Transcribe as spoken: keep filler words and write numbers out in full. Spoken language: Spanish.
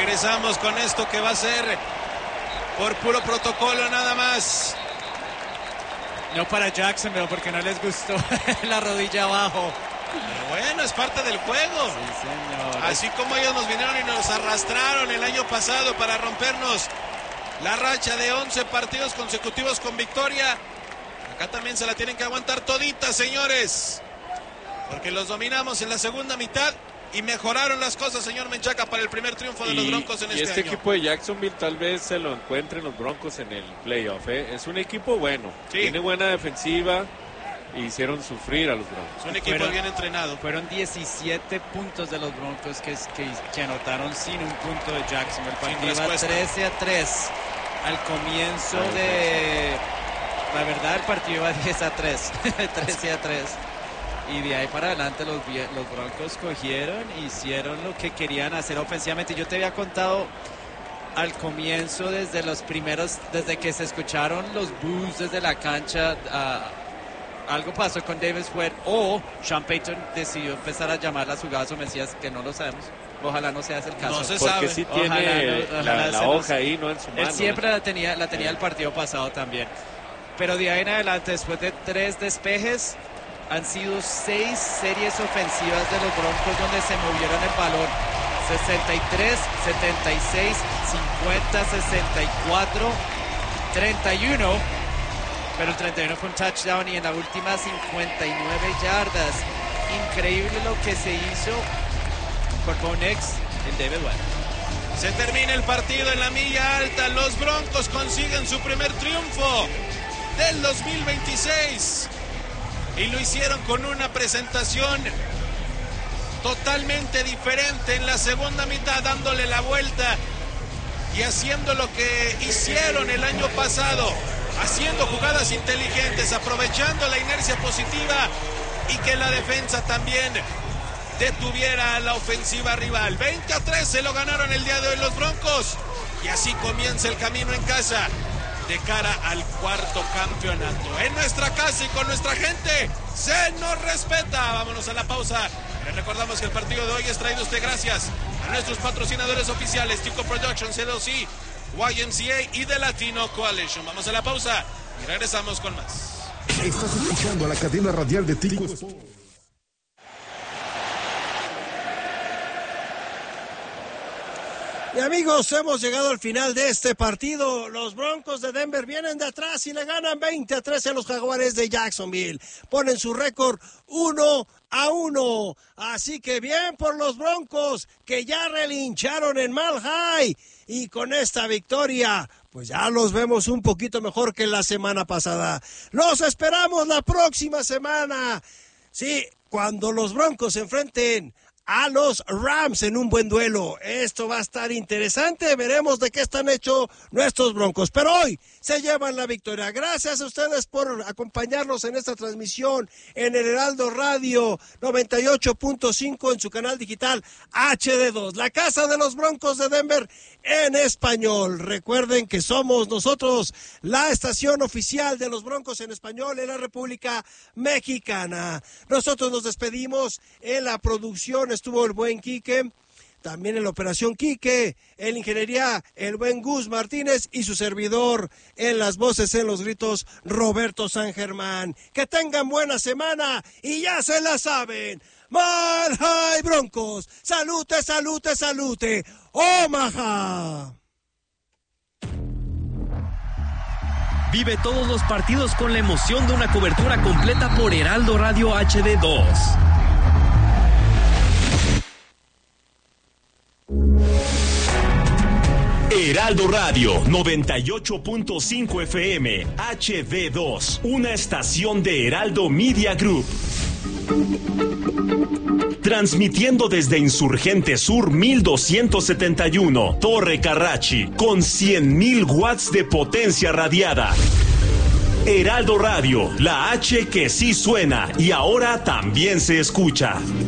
regresamos con esto que va a ser por puro protocolo nada más. No para Jacksonville porque no les gustó la rodilla abajo. Pero bueno, es parte del juego. Sí, señor. Así como ellos nos vinieron y nos arrastraron el año pasado para rompernos la racha de once partidos consecutivos con victoria. Acá también se la tienen que aguantar todita, señores. Porque los dominamos en la segunda mitad y mejoraron las cosas, señor Menchaca, para el primer triunfo de y, los Broncos en y este, este año. equipo de Jacksonville tal vez se lo encuentren los Broncos en el playoff, ¿eh? Es un equipo bueno, sí. Tiene buena defensiva y hicieron sufrir a los Broncos. Es un equipo fueron, bien entrenado. Fueron diecisiete puntos de los Broncos que, que, que anotaron sin un punto de Jacksonville. El partido iba trece a tres al comienzo Ay, de... La verdad, el partido iba diez a tres, trece a tres. Y de ahí para adelante los, los Broncos cogieron, hicieron lo que querían hacer ofensivamente. Yo te había contado al comienzo, desde los primeros, desde que se escucharon los boos desde la cancha, uh, algo pasó con Davis Webb o Sean Payton decidió empezar a llamar las jugadas ofensivas, que no lo sabemos. Ojalá no sea ese el caso. No se Porque sabe. sí tiene ojalá, ojalá la, la hoja ahí, no en su mano. Él siempre la tenía, la tenía el partido pasado también. Pero de ahí en adelante, después de tres despejes, han sido seis series ofensivas de los Broncos donde se movieron el balón. sesenta y tres, setenta y seis, cincuenta, sesenta y cuatro, treinta y uno. Pero el treinta y uno fue un touchdown y en la última cincuenta y nueve yardas. Increíble lo que se hizo por Bo Nix en David Webb. Se termina el partido en la milla alta. Los Broncos consiguen su primer triunfo del dos mil veintiséis. Y lo hicieron con una presentación totalmente diferente en la segunda mitad, dándole la vuelta y haciendo lo que hicieron el año pasado, haciendo jugadas inteligentes, aprovechando la inercia positiva y que la defensa también detuviera a la ofensiva rival. veinte a tres se lo ganaron el día de hoy los Broncos y así comienza el camino en casa de cara al cuarto campeonato. En nuestra casa y con nuestra gente se nos respeta. Vámonos a la pausa. Les recordamos que el partido de hoy es traído a usted gracias a nuestros patrocinadores oficiales Tico Productions, C dos C, Y M C A y The Latino Coalition. Vamos a la pausa y regresamos con más. Estás escuchando a la cadena radial de Tico Sport. Y amigos, hemos llegado al final de este partido. Los Broncos de Denver vienen de atrás y le ganan veinte a trece a los Jaguares de Jacksonville. Ponen su récord uno a uno. Así que bien por los Broncos, que ya relincharon en Mile High. Y con esta victoria, pues ya los vemos un poquito mejor que la semana pasada. Los esperamos la próxima semana. Sí, cuando los Broncos se enfrenten a los Rams en un buen duelo. Esto va a estar interesante. Veremos de qué están hechos nuestros Broncos. Pero hoy se llevan la victoria. Gracias a ustedes por acompañarnos en esta transmisión en el Heraldo Radio noventa y ocho punto cinco en su canal digital H D dos. La casa de los Broncos de Denver en español. Recuerden que somos nosotros la estación oficial de los Broncos en español en la República Mexicana. Nosotros nos despedimos. En la producción estuvo el buen Quique, también en la operación Quique, en ingeniería el buen Gus Martínez y su servidor en las voces, en los gritos, Roberto San Germán. Que tengan buena semana y ya se la saben. Mile High Broncos, salute, salute, salute, Omaha. Vive todos los partidos con la emoción de una cobertura completa por Heraldo Radio H D dos. Heraldo Radio noventa y ocho punto cinco F M H D dos, una estación de Heraldo Media Group. Transmitiendo desde Insurgente Sur mil doscientos setenta y uno, Torre Carrachi, con cien mil watts de potencia radiada. Heraldo Radio, la H que sí suena y ahora también se escucha.